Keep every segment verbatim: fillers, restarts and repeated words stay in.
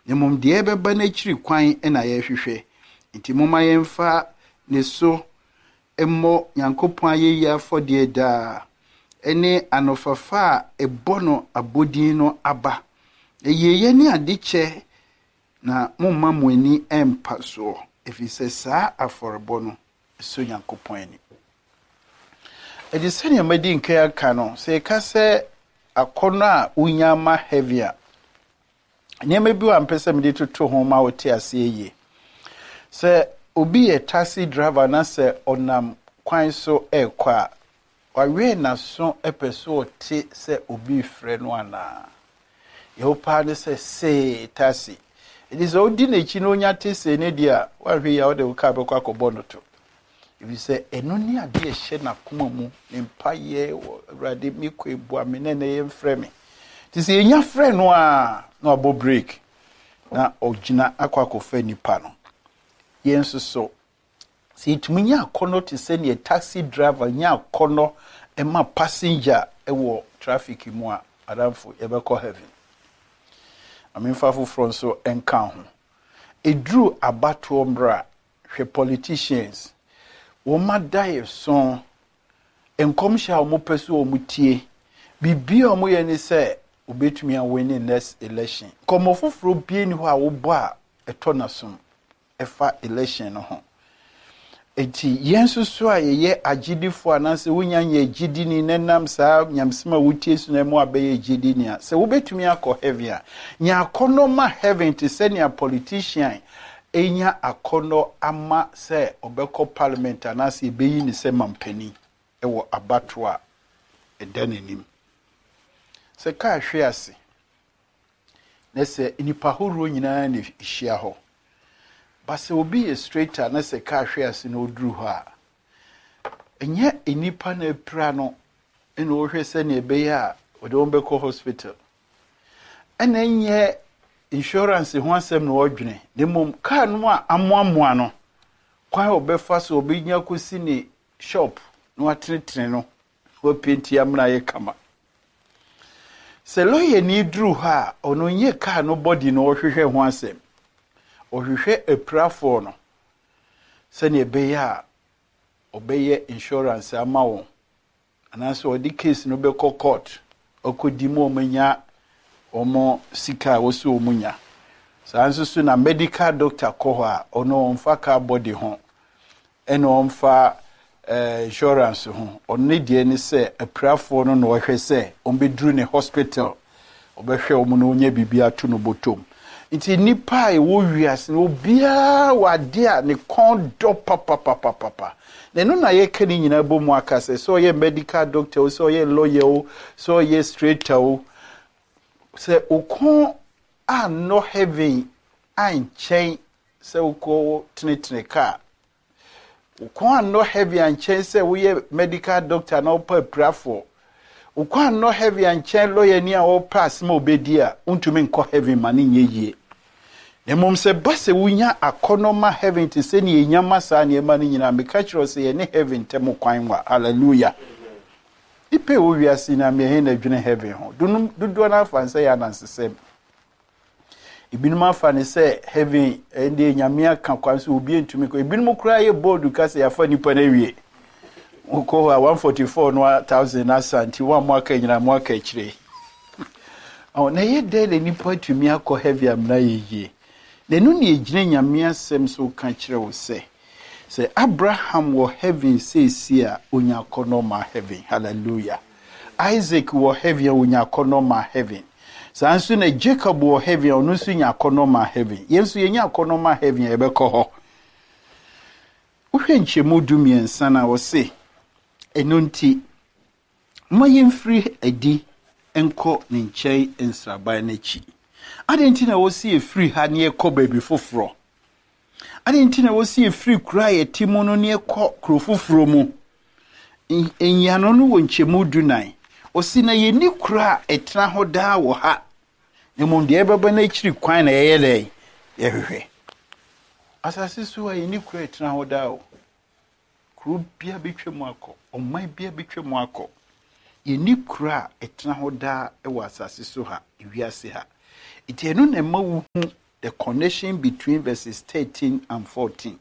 Nemom de beba na chiri kwan na ye hwehwe. Nti moma yemfa ne so emmo Nyankopon ayeyi afode da. Ene anofafa ebono abodin no aba. Eyeye ni adeche na momma muani empa so. Efise saa aforebo no so Nyankopon ani. Edi sene amadi nke aka no se ka se akono a unyama heavier. Nyama bi wa mpese mede toto ho ma wote ase ye. Se obi e taxi driver na se onam kwan so ekwa wawe na so epeso ote se obi frɛ no ana. Ye opa ne se se taxi. It is odi na chi no nya te se ne dia wahwe ya wode ka be kwa kɔbɔ no to. If you say eno ni ade ehye na koma mu ne mpaye awrade mi kɔ ebu amene na ye mfrɛ me. Ti se enya frɛ no a na abo break na ogina akwa kofa nipa no. Yenso so se itumi nya akono te se ne taxi driver nya akono e ma passenger e wo traffic mu a adamfo e be kɔ heaven. Aminfa foforo so enka ho. Edru abato mbra hwe politicians wo madaye so enkomhya wo peso wo mutie bibia wo ye ni se obetumi a win next election. Komo foforo bie ni ho a wo bo a eto na som efa election no ho. Eti yensu so a ye agidifo ananse wonya nya agidini nenam saa nyamsema wutie so na mu abeye agidini a se wo betumi akọ heaven a nya akono ma heaven te se ne politician enya akono ama se obekọ parliament ananse beyi ni se mampani ewo abato a edanenim. Se ka hwe ase na se nipa horo nyina ne hia ho. Base obi e straighter na se ka hwe ase na odru ho a. Enye enipa na pra no ene o hwe se na ebeye a ode on beko hospital. Ene enye insurance ho asem na odwene. Demom ka no a amoamoa no. Kwa obefa so obi nya kosi ni shop no atretre no. Wo penti amna ye kama. Se loye ni dru ha ono nye ka no body no ohwehwe ho asem. Ohwehwe eprafo no. Se ne ebeye a obeye insurance ama wo. Anaso odi case no be court. Okodi mo omanya omo sika woso omunya. Sa nsusu na medical doctor ko ho a ono omfa ka body ho. Eno omfa Uh, insurance ho onne die ni se aprafo no no hwe se ombedru ne hospital obehwe omu no nya bibia to no botom nti nipa e wo wiase no bia wade a ne kon do papa papa papa ne no na ye kani nyina bomu aka se so ye medical doctor so ye lawyer so ye straighter o se okon a no heaven an chain se uko tinitine ka ukwa no heavy and chain say we medical doctor no pa prafo ukwa no heavy and chain lawyer ni a o pass ma obedia untumi nko heavy mani nyeye nemom se base wunya akonoma heaven te se ni enyama sa ne mani nyina me ka kiro se ye ne heaven temo kwan wa hallelujah ipe wo wiase na me he na dwene heaven ho dunum dudu na fansa ya nansesem ibinum afa ne se heaven ende nyamia ka kwanso obi entumi ko ibinum kura ye board ka se yafa nipa na wie uko a one forty-four no thousand asanti wa mwaka nyina mwaka akire aw na ye de le nipa tumi akọ heaven amna yeye ne no ne ejine nyamia sem so ka kire wo se se Abraham wo heaven say sia onya kono ma heaven hallelujah. Isaac wo heaven onya kono ma heaven. Sansu na Jacob wo heaven onu su nya konoma heaven. Yensu ye nya konoma heaven ebe ko ho. Uhwe nchemu dumiensa na wo se eno nti mo yemfiri adi enko ne nkyai ensraban na chi. Ade nti na wo se efiri ha ne ekọ baby foforo. Ade nti na wo se efiri kura ye timo no ne ekọ kro foforo mu. Enyano no wo nchemu dunan. Osi na ye ni kura etna ho da wo ha. Nemom de ebeba na chiri kwan na ye ye ye hwehwe. Asase so ye ni kura etna ho da wo. Kru bia betwemu akọ, oman bia betwemu akọ. Ye ni kura etna ho da e wo asase so ha, ewiase ha. Iti enu na ma wu hu the connection between verses thirteen and fourteen.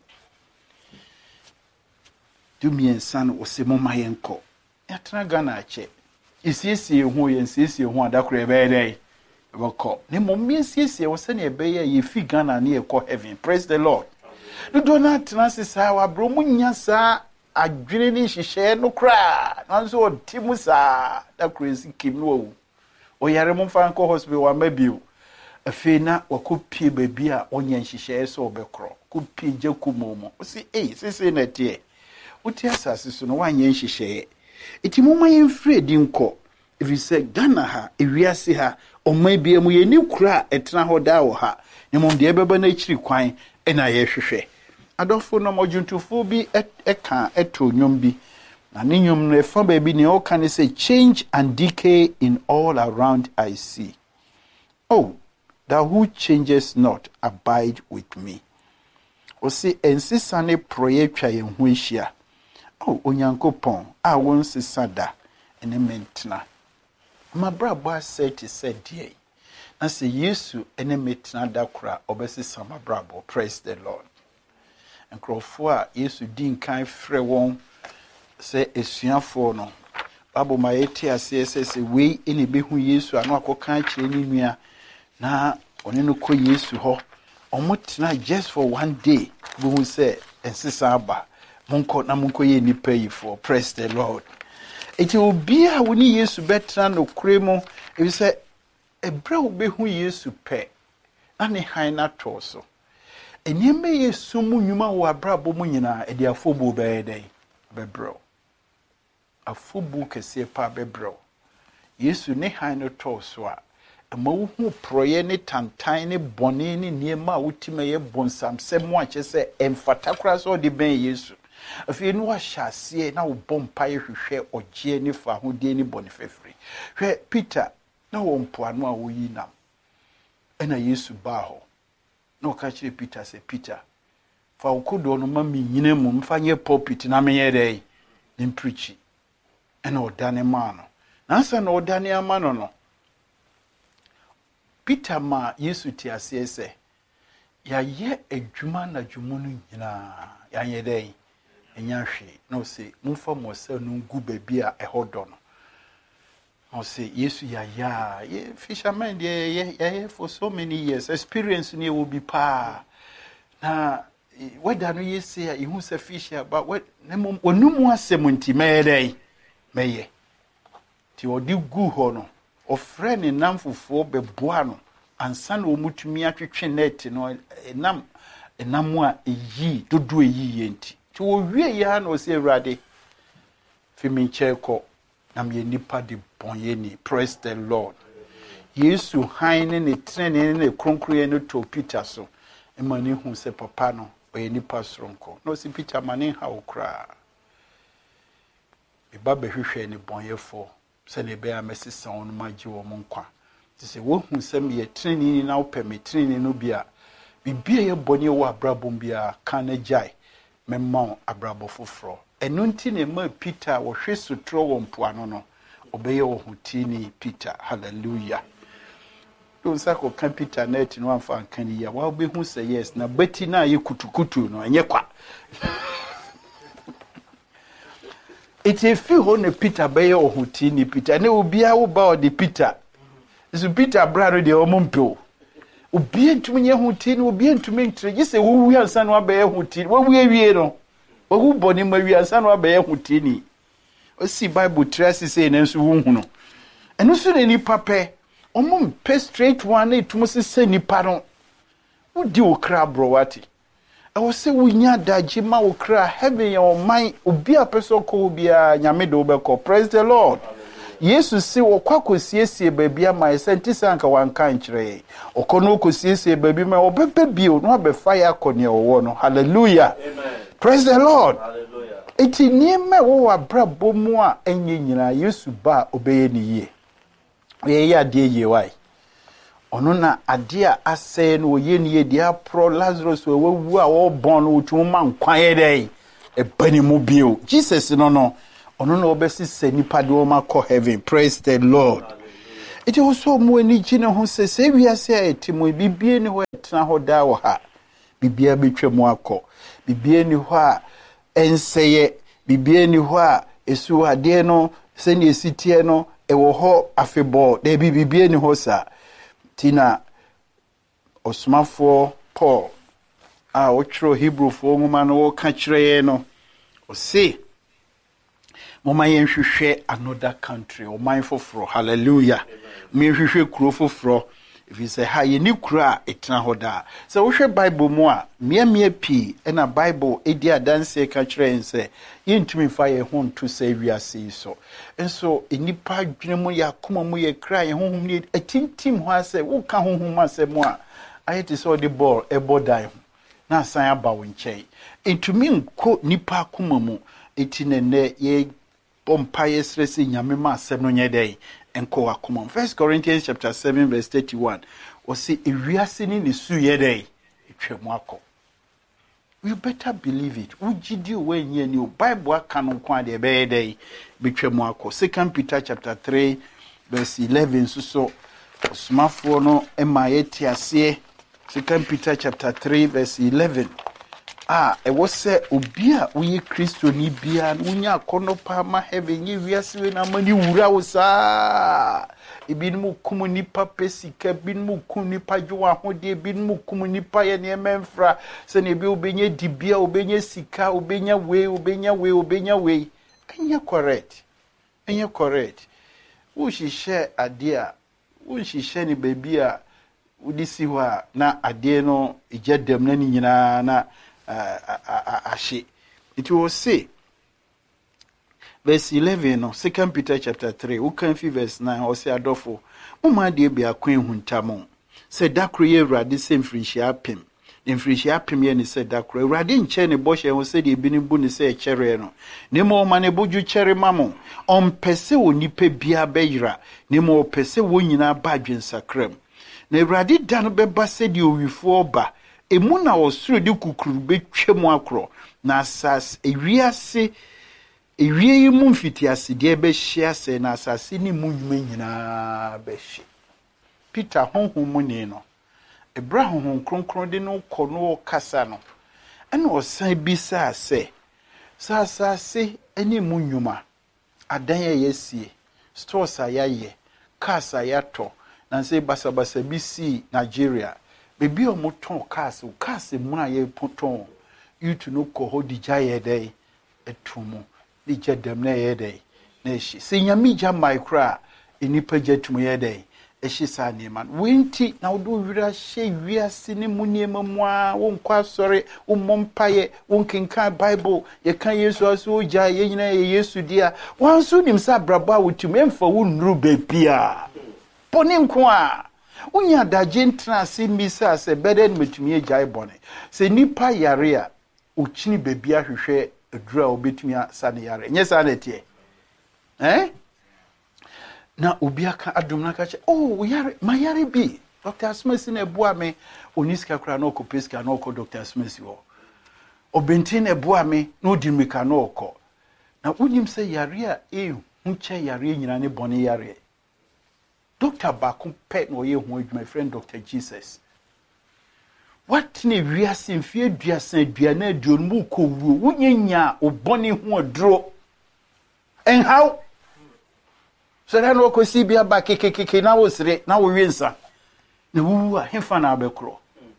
Do me and son was a mama yenko. Yatra Ghana che. Is yes, you who insists you want that crebe. Wako. Nemo means yes, you was sending a bay, ye fee Ghana near call heaven. Praise the Lord. No do not transit our bromunya sa a dreamy she share no cry. And so Timusa that crazy Kim no. O Yaremon Franco Hospital maybe you. A fena or could pee baby onion she shares so becro. Could pee Joku Momo. See, eh, say that ye. What yes, as no one yen she share. It moma in free dinko. If you say Ghana ha, if we see her, or maybe a new cry at Nahoda ha, among the Ebeba nature quine, and I yeshe. I don't know more to phobi at a car at to nyumbi. And in yum reform baby neo can say change and decay in all around I see. Oh, thou who changes not, abide with me. O see, ensisane proyectua yen huishia. Oh, Onyankopon, I won't see sada, and a mentna. My brother said, he said, dear. I say, Yesu, and a mentna dakra, obesi sama brabo, praise the Lord. And Crawford, Yesu din kind frewon, say, a swan for no. Babo my etia says, we in a behu Yesu, and wako can't any na oneno ko Yesu ho. Omotina just for one day, we will say, and sisaba. Monko na monko ye ni pay for praise the Lord. It will be a winnie Yesu better no cremo. If you say a brow be who Yesu pay, and a high not torso. And ye may sumu yuma wa brabo munina at their fobo by day, bebro. A fobo can say pa bebro. Yesu ne high no torso. A mo who proyene tantine bonini near ma ultimate bonsam, some watch say, and fatakras or the ben Yesu. If you know what shall see now bompire who share or Jennifer who did any bonifefree. Where Peter, no one poano we now. And I used to bow. No catch Peter say Peter. For I could on mammy yinum find your pulpit in a mere day in preaching. And or Danny Mano. Nansa no Danny Mano. Peter ma used to tear say, ya ye a Jumana Jumunu yina, ya ye day. Enyashi no say mumfa mo se no gu babia e hodo no no say Yesu ya ya ye fisherman ye ye ye for so many years experience ni will be pa na whether no ye say e hu say fisher but what onum asem nti meyedai meye ti odi gu ho no ofre ne namfofo beboa no ansa na omutumi atwetwe net no enam enam a eyi dodo eyi ye nti to we ya no se Awurade fimi cheko na me nipa de bonyeni praise the Lord. Yesu haine ne trene ne kronkroye no to Peter so emani hu se papa no oye nipa sronko no si Peter mane ha okra e ba behwehwe ne bonyefo se ne be amesisa on magi wo nkwa ti se wo hu se me trene na wo me trene no bia bibia ye bonye wo abrabom bia kana jai memma abrabo foforo enu nti ne ma Peter wo hwe sutro wo mpoano no obeye wo hutini Peter hallelujah don sako kan Peter net no amfa kan ya wa be hu say yes na beti na ye kutukutu no enye kwa eti fi ho ne Peter beye wo hutini Peter ne obia wo ba o de Peter isu Peter brado de o mompo obi ntumi nye hutini obi ntumi ntre gise wo wi ansa no abaye hutini wo wi awie no wo hu boni ma wi ansa no abaye hutini o si Bible trace say na nso wo hu no eno so ne ni pape omo pe straight one etum se se ni paron wo di okra bro wati e wo se wo nya daji ma okra heaven ya o man obi apeso ko obi a nyame de obeko praise the Lord. Yesu si okwa kosiesie babia ma sentisa anka wanka nkyere okono kosiesie babi ma obebe bio no abefa ya akone owo no hallelujah amen praise the Lord hallelujah eti niema wo abrabo mu a enye nyina Yesu ba obeye ni ye ye ya de ye wai ono na ade a ase no ye ni ye dia pro Lazarus wo wu a wo bon no twuma nkwan ye dai e bani mu bio Jesus no no ono na obesi se nipa de o ma ko heaven praise the Lord It also more ni gina ho se se wiase a etimo bibie ni ho etena ho da wo ha bibia betwam akọ bibie ni ho a enseye bibie ni ho a esu ade no se ni esitie no ewo ho afebo de bibie ni ho sa tina osmafo Paul a wotro Hebrew fo ngoma no wo ka kire no o se mama yen hwehwe another country o mindful for hallelujah me hwehwe kuro foforo if you say ha ye ni kuro a etena hoda so wo hwe bible mu a mia mia pi na bible edi adanse ka kire nse yentumi fa ye ho nto say wiase so enso enipa dwene mu ya koma mu ye kra ye honhom ni atintim ho ase wo ka honhom ase mu a ayete so the ball e bodai na san aba wo nkyei entumi nko nipa koma mu etinene ye bompa yesresi nyame ma asem no nyedai enko akoma. First Corinthians chapter seven verse thirty-one o se ewiase ni nesu yedai etwemu akọ. You better believe it. Ujidi we nye ni Bible aka no kwa de be yedai betwemu akọ. Second Peter chapter three verse eleven so so smafo no ema yeti ase. Second Peter chapter three verse eleven. Ah, e wo se obi a uye Kristo ni bia unya akono pa ma heaven ye wiase we na mani wura wo saa ebinmu kum nipa pesika binmu kum nipa dwo ahode binmu kum nipa ye ne memfra se ne bi obenye dibia obenye sika obenya we obenya we obenya we anya correct anya correct wo hihye ade a wo hihye ne baby a udisi ho a na ade no ejedam na ni nyina na ashe. It will say verse eleven no Second Peter chapter three we can fi verse nine or say adofo mama de bia kwen huntamo say dakro ye urade sem frihia pem den frihia pem ye ne say dakro urade nche ne bo hye ho say de bi ne bu ne say chere no ne mo ma ne boju chere mamo on pese onipa bia beyira ne mo pese wo nyina ba adwensakram na urade dan beba say de owifo ba emu na osuru de kukuru betwem akro na asas ewiase ewie yi mu mfitiase de be hia se na asase ni mu nyuma nyina be hye Peter honhom mu ni no Abraham hon kronkron de no kɔ no kasa no ɛna osan bisa se sasase eni mu nyuma adan ye yesie stores ayaye cars ayato na se basabasa bisi Nigeria bebi o moton cars o cars mu na ye poton you to no ko hodi jaye dey etumu di jedem na ye dey na eshi se nyami ja micro enipa jetumu ye dey eshi sa ne man wenti na odo wira hye wiase ne mu ne mamwa won kwa sori won mompaye won kenka bible ye kan yesu aso ja ye nyina ye yesu dia wan so nim sa braba wotum emfa wo nuru bepia poni nko a unya daje ntra se misa se beden metumi ejai bone se nipa yare a uchini bebia hwehwe adura obetumi asane yare nye sa na tie eh na obi aka adum na ka che oh yare ma yare bi Doctor Smith na ebua me oniska kra na okopeska na okọ Doctor Smith wo obenti na ebua me na odimika na okọ na unyim se yare a e hunche yare nyina ne bone yare Doctor Bakum pet no ye hu my friend Doctor Jesus. What ne wiase mfie duasa duana duonmu ko wuo wunyanya obone hu odro. En how? So that no ko si bia ba kekekeke na wo sire na wo wiensa. Na wu a hemfa na abekro.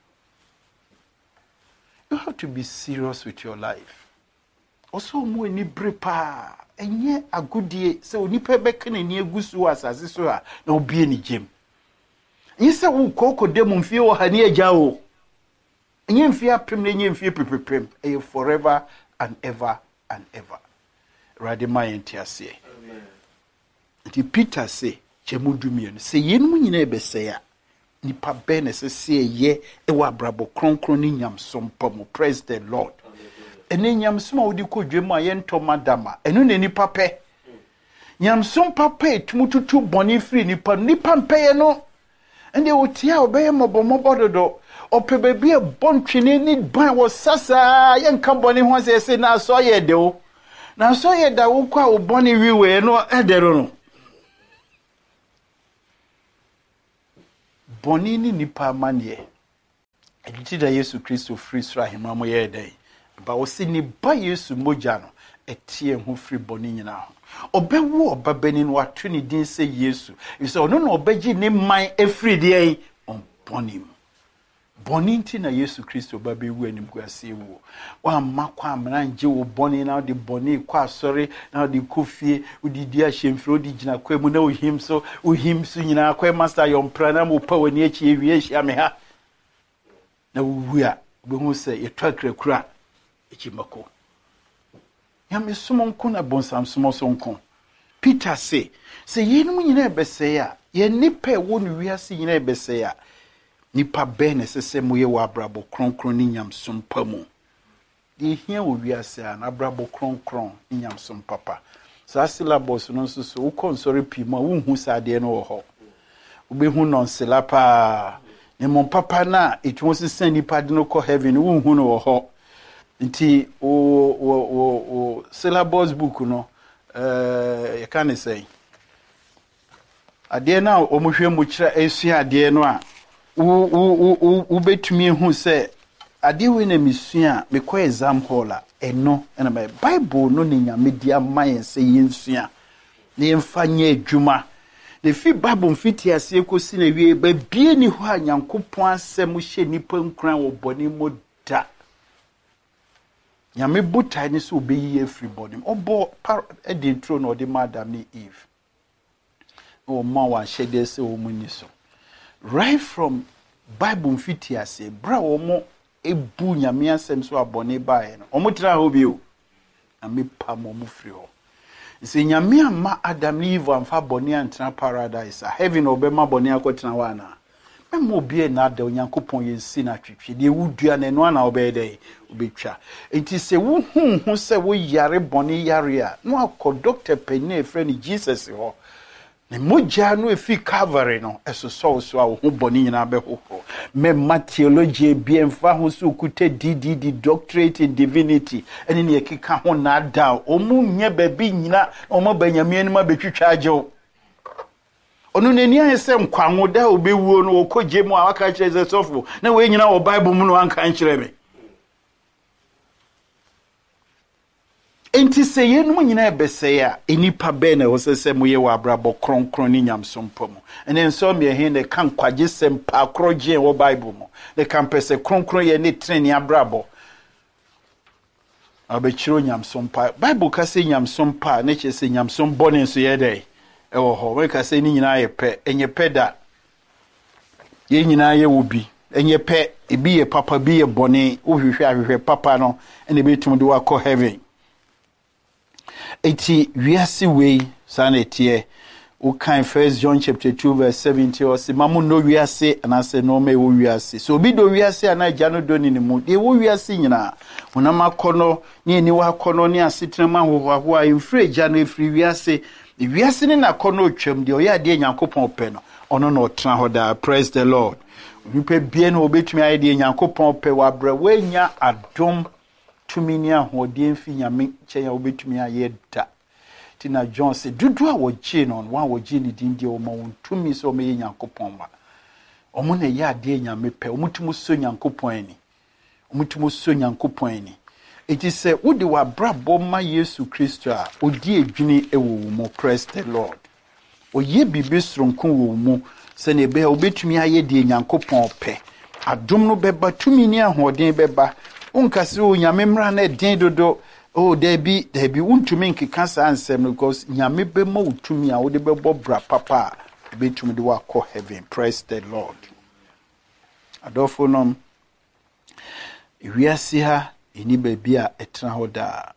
You have to be serious with your life. Also mu ni brepa enye agudie se onipa beka na ni agusu asase so a na obie ni gem enye se wo kokko dem mfie wo ha ni agya wo enye mfie apem na enye mfie pepepem e forever and ever and ever rade my entiase amen. Ti Peter say chemudumie no se yenum nyina ebese ya nipa be na se se ye e wa brabo kronkron ni nyamsom pam. Praise the Lord. Ene nyamsom a wodi kodwem a ye ntoma dama enu ne nipa pe nyamsom papa etumututu boni free nipa nipa mpeye no ende wotia obeye mobomobo dodo ope bebi e bontwene ni ban wo sasa ye nka boni ho se se na so ye de wo na so ye da wo kwa wo boni wiwe no edero no boni ni nipa amane enti da Yesu Kristo free sra hema mo ye dai ba wo si ni ba Yesu mogya no etie ho free boni nyina ho obewu obabani no ato ni din se Yesu ise ono no obegi ni man efri de on boni boni nti na Yesu Kristo ba bewu anim kwase wu wa makwa amra nje wo boni na de boni kwa asori na de kofie udidi a hemfro odi gina kwa mu na ohim so ohim so nyina kwa master yon prana mo pa wani achi ewie hia me ha na wu a be hu se yetwakra kura echi mako ya me sumo nko na bonsam sumo so nko Peter say se yenu nyina ebese ya ye nipa wo no wiase nyina ebese ya nipa bene sese moye wa abrabo kronkron ni nyamsom pa mu de hia wo wiase a na abrabo kronkron ni nyamsom papa sa syllabus no so so ukonsori pi ma wo hu sade no wo ho ube hu non selapa ne mon papa na etwo sese nipa de no ko heaven wo hu no wo ho nti o o o o syllabus book no eh you can say ade na o mo hwe mo kira esua ade no a u u u u betumi hu se ade we na misua me ko exam hall a eno na my bible no ne nyame dia man se yensua ne mfanye adwuma ne fi bible mfiti ase ekosi na wie ba bie ni ho a Nyankopon asem hye nipa nkran wo boni mo da nyame butai ni so obeyi everybody obo e de intro no de madam ni Eve o ma wa shede se o muni so right from bible mfiti ase bra wo mo ebu nyame asem so abone bae no omo tra ho bio ame pa mo mo fri ho se nyame ama Adam ni Eve amfa bone antra paradise a heaven obema bone akotena wana memo bie na da Onyankopon yensi na twetwe de wudua na no na obede obetwa enti se wo hu hu se wo yare bone yare a no akọ doctor penny friend Jesus ho ne moja no efi Calvary no eso so so a wo hu bone nyina be ho me theology bi emfa ho so kute D D D doctorate in divinity ene ne ekeka ho na da omu nye ba bi nyina omo banyame anima betwitwa agyew onu neni ayese nkwanwo da obewuo no okoje mu awaka kire sofo na we nyina wo bible mu no anka nkire me enti se yenu nyina ebese ya enipa be na wo sese mu ye wa abrabo kronkron ni nyamsom pomu ene nso me he ne kan kwaje sempa kroje wo bible mu ne kan pese kronkron ye ne treni abrabo abechiro nyamsom pa bible ka se nyamsom pa ne che se nyamsom bone so ye dai ewo ho we ka se ni nyina ye pe enye peda ye nyina ye wobi enye pe ebi ye papa bi ye bone wo hwehwe ahwehwe papa no ene betum de wa ko heaven eti wiase we sanetie o kan First John chapter two verse seventeen o se mamu no wiase anase no me wo wiase so obi do wiase ana gya no do ni ne mu de wo wiase nyina wona makono ni ni wa kono ni asetrema hoho a infre gya no efri wiase the wiase ni na kono otwam de o ya de Nyankopon pe no ono no tra ho da. Praise the Lord. Nipa bie no obetumi aye de Nyankopon pe wa bra wanya adom tumini ahode mfi nyame kyen obetumi aye da tina John se dudu a wogie no wa wogie ni din de o ma wontumi so me Nyankopon ma omo na ye ade nyame pe omutumu so Nyankopon ani omutumu so Nyankopon ani eti se wodi wa brabo ma Yesu Kristo a odi edwini ewo mu. Praise the Lord. Oye bibi sronko wo mu se ne be obetumi aye de Nyankopon pe adom no beba tumini ahode beba unkasi o nyame mra na den dodo o debi debi untumi nkeka sa ansem because nyame be ma utumi a wo de bebo bra papa betumi de wa ko heaven. Praise the Lord. Adofo nom wiase ha eni baby a etra hoda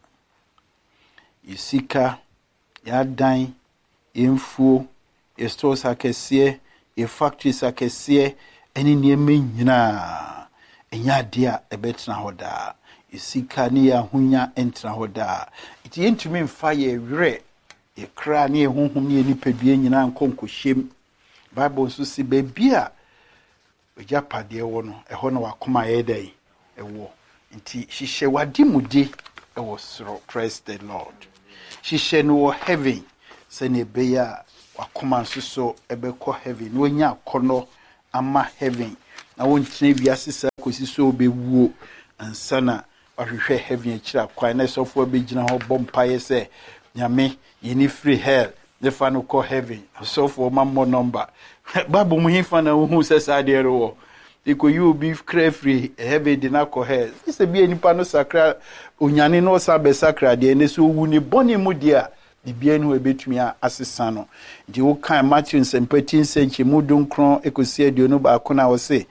isika ya dan emfuo stores akese e factories akese eni nieme nyina enya dia ebetra hoda isika ni ya hunya entra hoda iti entumi mfa ye wre e kra ni ehunhum ni enipadua nyina nkonkohyem bible nso si baby a ojapade wo no eho na wakoma ye dai ewo nti hihye wadi mudi ewo soro. Praise the Lord. Hihye no heaven se ne be ya wakoma nso so ebe ko heaven no nya kono ama heaven na wontene wiase sa kosi so obewuo ansana wahwehwe heaven akira kwan na sofo abegina ho bompaye se nyame yini free hell the final call heaven sofo mammo number babu muhifa na hu se sade ro iko you be free heaven di na call hell ise bi enipa no sakra onyane no sabe sakra de ne so wu ni boni mu dia bibia no ebetumi asesa no di wo kan Matthew seventeen senchi mudun kron ekosi aduonu ba ko na wo se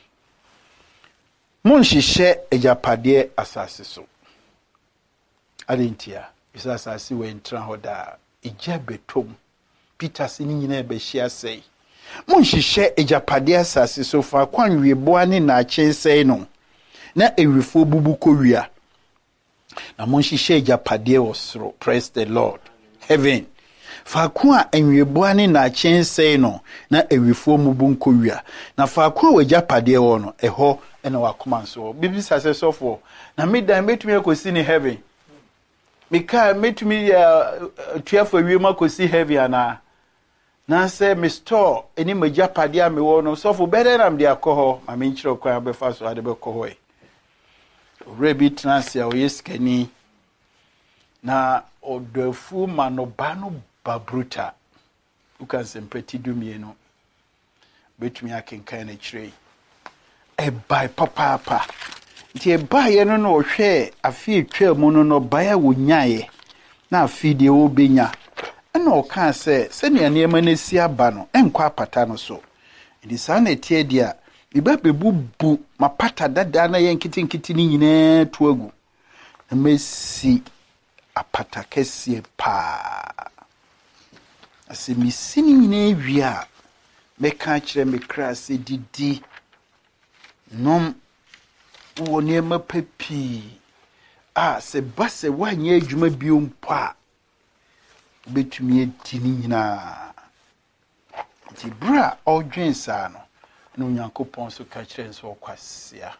monhihye ejapade asase so adentia bisa asase we ntra hoda eja betom Peter sini nyina e be hia sei monhihye ejapade asase so fa kwanwe boa ne na achensei no na ewifo bubu kowia na monhihye ejapade osoro. Praise the Lord. Heaven faako a enweboa ne na achensei no na ewifo mubu nkowia na faako a wajapade wo no eho ena wakoma so bibi sase sofo na medan betumi akosi ni heaven mika metumi ya tuafo wiem akosi heaven ana na se me store eni majapade a me wo no sofo bede nam de akoho ma me nchiro kwa abefa so ade be koho e rebi transia o yeskani na odofu manobano babruta ukanse mpeti dumie no betumi akenkan na chire e bai papa papa nti e bai ye no no hwe afi etwa mu no no bai wonyae na afi de wo benya na o kan se se ne anema na si aba no enkwa apata no so ndi sa na tie dia biba bebubu mapata dada na ye nkitinkiti ni nyina tuagu na mesi apata kese pa ase misini nyina wia meka kire me krase didi nom woni ma papi a se base wanye adwuma biom pa betumi etini nyina ti bra odwen sa no no Nyankopon so ka kire nso kwasia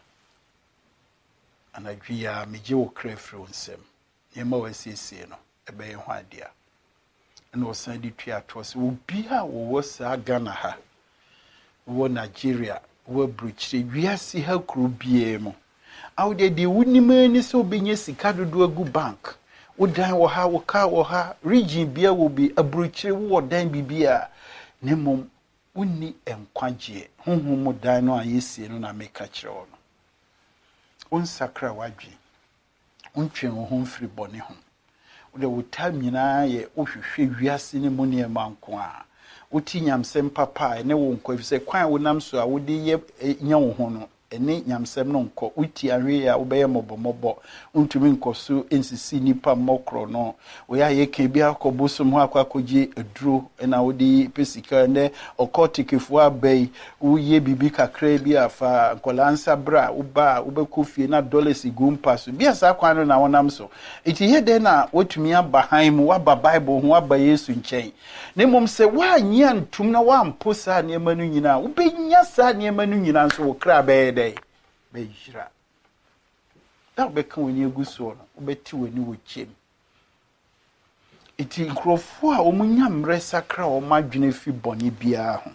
anadwia meje wo krefre onsem yema wasiesie no ebe ho adia na osan di twa to se obi a wo sa Ghana ha wo Nigeria wo bruchire wiase ha kru bie mo awde di wunimani so benye sika dodo agu bank wo dan wo ha wo ka wo ha region bia wo bi abruchire wo dan bibia ne mom wonni enkwagye honhom mo dan no ayesie no na meka kire wo no on sakra wadwe ontwe wo ho mfiri bone ho wode wotam nyina ye ohwehwe wiase ne mo ne manko a woti nyamsem papa ne wo nkɔ fi sɛ kwan wo nam so a wode ye nya wo ho no ene nyamsem no nkɔ uti ahwe a wobɛyɛ mɔbɔmɔbɔ untumi nkɔ so ensisi nipa mɔkro no wo ya ye kan bi akɔbo so ho akɔkɔgye aduro na wode pesika ne ɔkɔtikefo abai wo ye bibi kakra bi afa nkɔlansa bra wo ba wobɛkɔ fie na dollars gumpa so bia sa kwan no na wonam so iti ye de na wotumi aba han mu waba bible ho aba yesu nkyɛn ne mom sɛ wa nya ntum na wa mpo sa ne ma no nyina wo benya sa ne ma no nyina so wo kra bɛyɛ de bejira da beka woni aguso no obeti woni wo chem iti nkrofo a omunya mre sakra o madwene fi bone bia ho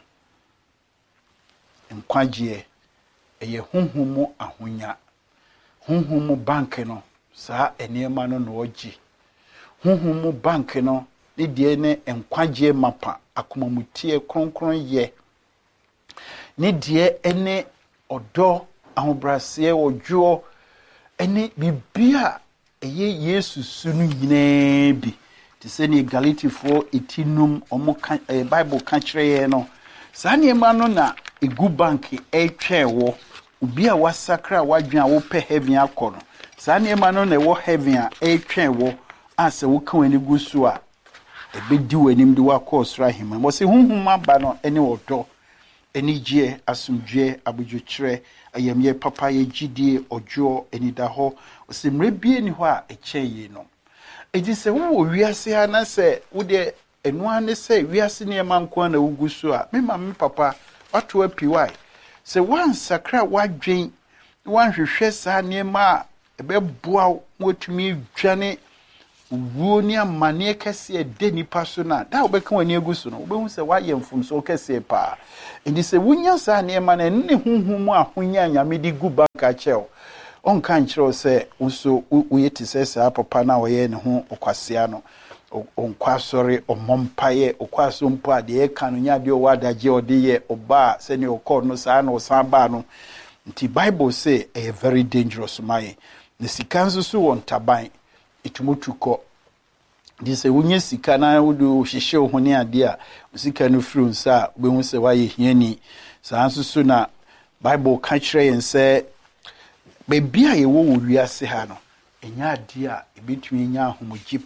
nkwagye eye honhomu ahonya honhomu bank no saa enema no no ogi honhomu bank no ne die ne nkwagye mapa akomamutie kronkron ye ne die ene odo ahobrase odwo ene bibia eye Yesu sunu nyina bi te se ne Galatifo etinum omo kan eh, Bible kan kire no saa ne ma no na egu bank etwewo obi a wasakra wadwen a wo pe heaven akọ no saa ne ma no na wo heaven a etwewo ase wo kan ani gusu a ebedi wanim de wakọ sra hima mo se hunhum aba no ene odo enigye asumdwe abudwukire ayamye papa ye gidie odwo enida ho osimre bie ni ho a echeye no edi se wo wiase ha na se wo de enu ane se wiase ne manko na wugusu a me ma me papa wato apiwai se wan sakra wadwen wan hwehwe sa ne ma ebeboa wotumi dwane wuo ni amane kese de nipa so na da obeka wani agusu no obehu se wa yemfum so kese pa ndi se wunya sa ne ma na ne hunhum a hunya nyame di gu banka cheo on kan chiro se uso uyeti sese papa na oye ne ho okwasea no on kwasori omompaye okwaso mpo ade e kanu nya de o wadaje ode ye oba se ne okọ no sa na osamba no nti Bible say a very dangerous man ne sikanzo so won taban itumutuko dise wunye sika na wudu hihye ho ne ade a sika no fru nsa obehu se waye hiani sanso so na Bible ka kire yen se bebia ye wo wiase ha no enya ade a ebetumi nya ahomoji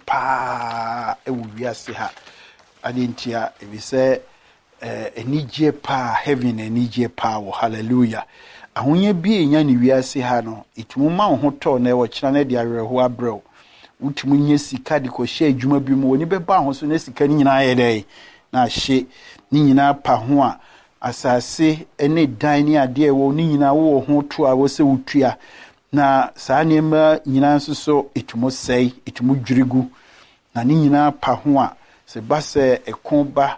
pa e wo wiase ha ade ntia ebi se eh enije pa heaven enije pa wo hallelujah ahonye bi enya ne wiase ha no itumu ma ho to na e wo kira na de awerho abrew utumu nye sika de ko hye adwuma bi mu woni beba ho so na sika ni nyina ye dai na hye ni nyina pa ho a asase ene dan ni ade e wo ni nyina wo ho to a wo se wutua na saa nema nyina nso so itumu sei itumu dwirigu na ni nyina pa ho a se ba se ekonba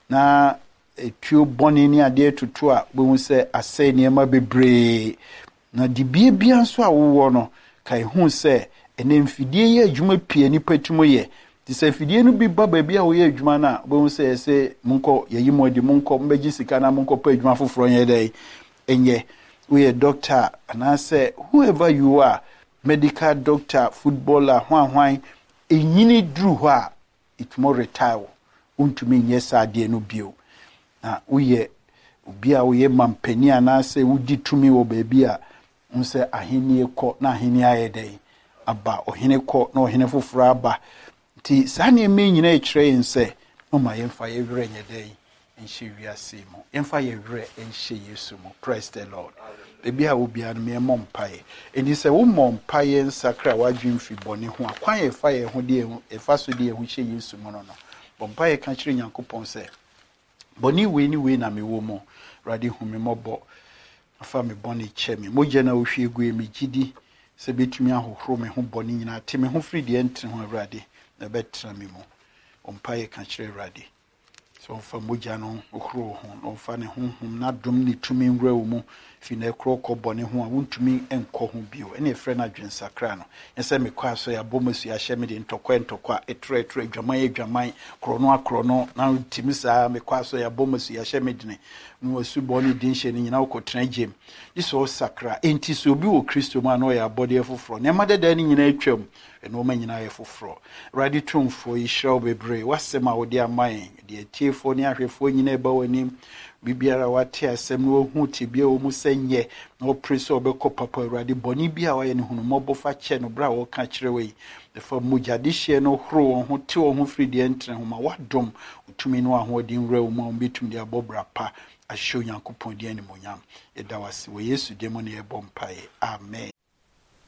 na etuo boni ni ade tutu a bo se asai nema bebre na dibie bia nso a wo no kai hu se ene mfidie ye adwuma pie ni patumo ye ti se fidie no bi ba ba bia wo ye adwuma na bo se se munko yeyi modi munko mbeji sika na munko pa adwuma foforo ye dai enye we a doctor and I say whoever you are medical doctor footballer hwan hwan enyini dru ho a it more retire untumi nyesa ade no bio na we obi a we mampani ana say wudi tumi wo ba bia unse ahini ekọ na ahini ayedai aba ohene ko na ohene foforo aba ti sane me nyina e kire nse no ma yemfa ye were nyedai enhye wiase mo yemfa ye were enhye Yesu mo praise the Lord ebi a obi an me mompaye eni se wo mompaye nsakra wadwin fi bone ho akwan ye fa ye ho de e fa so de e ho hye Yesu mo no no bompaye ka kire Nyankopon se boni we ni we na me wo mo rade hu me mobo afa me bone che me moje na wo hwe egu e me gidi se betumi ahohoro me ho bone nyina te me ho firi de entre ho awrade na betra me mo ompaye ka kire awrade so fa moja no ohoro ho no fa ne honhom na dom ne tumi nwra wo mu fi na ekro ko bone ho a wontumi enko ho bio ene efre na dwensakra no yesa me kwa so ya bomasu ya hye me de ntokwa ntokwa etre etre adwaman adwaman krono akrono na timi saa me kwa so ya bomasu ya hye me de no wasu bone din hye ne nyina ukotena gem iso sakra enti so bi wo Kristo ma no ya bode foforo ne madada ne nyina atwam eno ma nyina ye foforo ready tumfo yi show bebre wasema wo de aman de tiefo ne ahwefo nyina eba wani bibiara wate asem no hu tibia wo mu senye no preso obekọ papa awrade boni bia wa ye ne hunu mobo fa che no bra wo ka kire we the for mujadihye no horo wo ho te wo ho firi de entre ho ma wadom utumi no ahodin wra wo ma betum de abobra pa ahyo Nyankopon de ani monyam eda wase wo Yesu de mo ne e bompae amen.